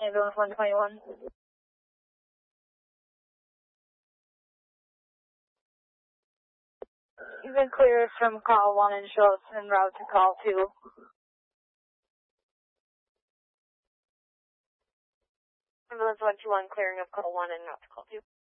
Ambulance 121. You've been cleared from call 1 and shows en route to call 2. Ambulance 121 clearing of call 1 and route to call 2.